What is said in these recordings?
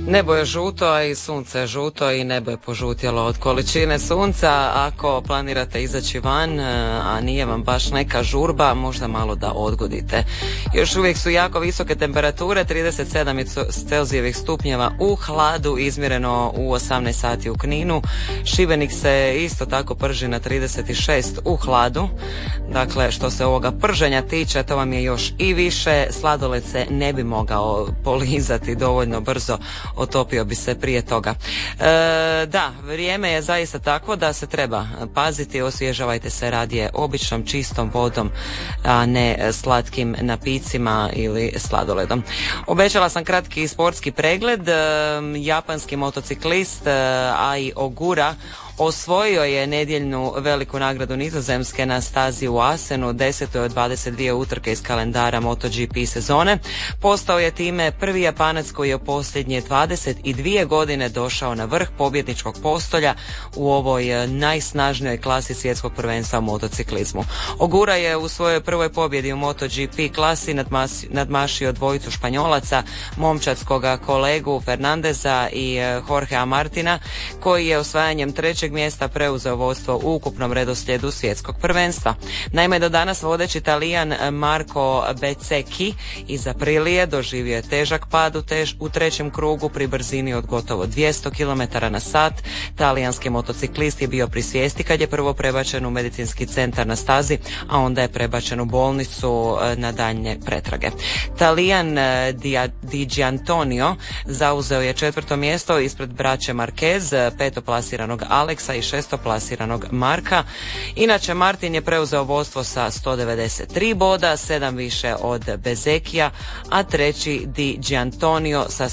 Nebo je žuto, a i sunce je žuto i nebo je požutjelo od količine sunca. Ako planirate izaći van, a nije vam baš neka žurba, možda malo da odgodite. Još uvijek su jako visoke temperature, 37 Celzijevih stupnjeva u hladu, izmjereno u 18 sati u Kninu. Šibenik se isto tako prži na 36 u hladu. Dakle, što se ovoga prženja tiče, to vam je još i više. Sladoled se ne bi mogao polizati dovoljno brzo, otopio bi se prije toga. Da, vrijeme je zaista takvo da se treba paziti, osvježavajte se radije običnom čistom vodom, a ne slatkim napicima ili sladoledom. Obećala sam kratki sportski pregled. Japanski motociklist Ai Ogura osvojio je nedjeljnu veliku nagradu Nizozemske na stazi u Asenu, 10. od 22 utrke iz kalendara MotoGP sezone. Postao je time prvi Japanac koji je u posljednje 22 godine došao na vrh pobjedničkog postolja u ovoj najsnažnijoj klasi svjetskog prvenstva u motociklizmu. Ogura je u svojoj prvoj pobjedi u MotoGP klasi nadmašio dvojicu Španjolaca, momčadskoga kolegu Fernandeza i Jorgea Martina, koji je osvajanjem trećeg mjesta preuzeo vodstvo u ukupnom redoslijedu svjetskog prvenstva. Naime, do danas vodeći Talijan Marco Bezzecchi iz Aprilije doživio je težak pad u trećem krugu pri brzini od gotovo 200 km na sat. Talijanski motociklist je bio pri svijesti kad je prvo prebačen u medicinski centar na stazi, a onda je prebačen u bolnicu na daljnje pretrage. Talijan Di Gianantonio zauzeo je četvrto mjesto ispred braće Marquez, petoplasiranog Alexa i šestoplasiranog Marka. Inače, Martin je preuzeo vodstvo sa 193 boda, 7 više od Bezzecchija, a treći Di Gianantonio sa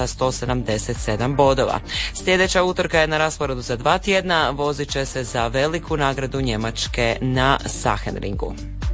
177 bodova. Sljedeća utrka je na rasporedu za 2 tjedna, vozit će se za veliku nagradu Njemačke na Sachsenringu.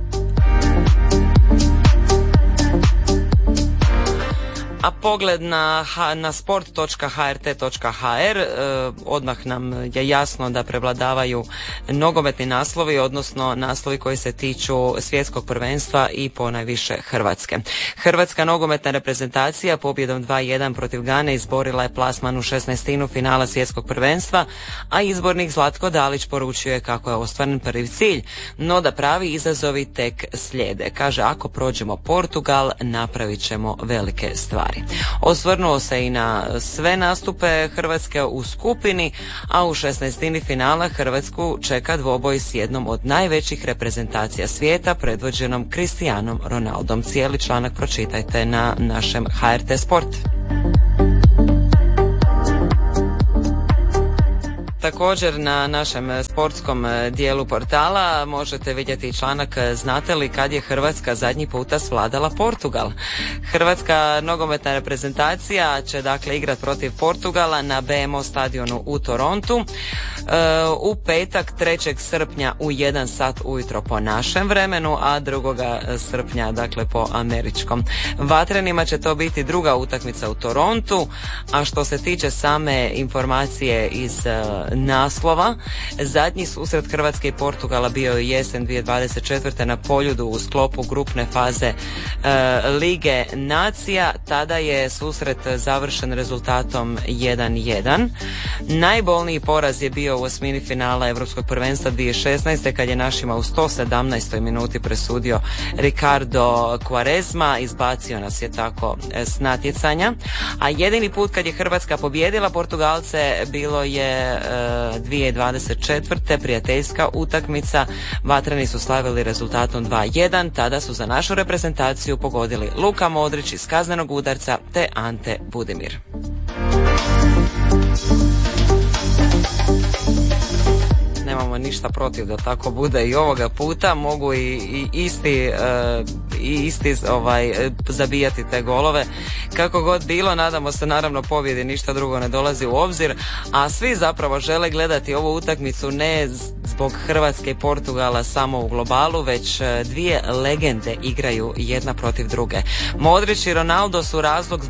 A pogled na sport.hrt.hr, odmah nam je jasno da prevladavaju nogometni naslovi, odnosno naslovi koji se tiču svjetskog prvenstva i ponajviše Hrvatske. Hrvatska nogometna reprezentacija pobjedom 2-1 protiv Gane izborila je plasman u 16. finala svjetskog prvenstva, a izbornik Zlatko Dalić poručuje kako je ostvaren prvi cilj, no da pravi izazovi tek slijede. Kaže, ako prođemo Portugal, napravit ćemo velike stvari. Osvrnuo se i na sve nastupe Hrvatske u skupini, a u 16. finala Hrvatsku čeka dvoboj s jednom od najvećih reprezentacija svijeta, predvođenom Cristianom Ronaldom. Cijeli članak pročitajte na našem HRT Sport. Također na našem sportskom dijelu portala možete vidjeti članak znate li kad je Hrvatska zadnji puta svladala Portugal. Hrvatska nogometna reprezentacija će dakle igrati protiv Portugala na BMO stadionu u Torontu u petak 3. srpnja u 1 sat ujutro po našem vremenu, a 2. srpnja dakle po američkom. Vatrenima će to biti druga utakmica u Torontu, a što se tiče same informacije iz naslova, zadnji susret Hrvatske i Portugala bio je jesen 2024. na Poljudu u sklopu grupne faze Lige nacija. Tada je susret završen rezultatom 1-1. Najbolniji poraz je bio u osmini finala Europskog prvenstva 2016. kad je našima u 117. minuti presudio Ricardo Quaresma, izbacio nas je tako s natjecanja. A jedini put kad je Hrvatska pobijedila Portugalce bilo je 2024. prijateljska utakmica. Vatreni su slavili rezultatom 2-1. Tada su za našu reprezentaciju pogodili Luka Modrić iz kaznenog udarca te Ante Budimir. Nemamo ništa protiv da tako bude i ovoga puta, mogu i isti zabijati te golove. Kako god bilo, nadamo se naravno pobjedi, ništa drugo ne dolazi u obzir, a svi zapravo žele gledati ovu utakmicu ne zbog Hrvatske i Portugala samo u globalu, već dvije legende igraju jedna protiv druge. Modrić i Ronaldo su razlog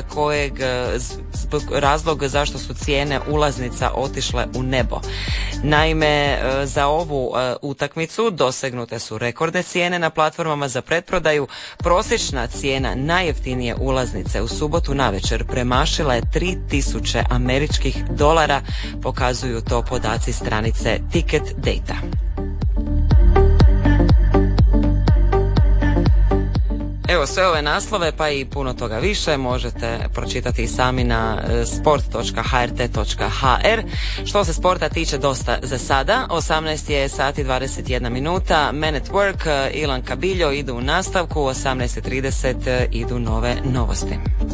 razlog zašto su cijene ulaznica otišle u nebo. Naime, za ovu utakmicu dosegnute su rekordne cijene na platformama za pretprodaju. Prosječna cijena najjeftinije ulaznice utakmice u subotu navečer premašila je $3.000 američkih, pokazuju to podaci stranice Ticket Data. Evo, sve ove naslove pa i puno toga više možete pročitati sami na sport.hrt.hr. Što se sporta tiče, dosta za sada. 18 je sati 21 minuta. Men at Work, Ilan Kabiljo idu u nastavku. 18:30 idu nove novosti.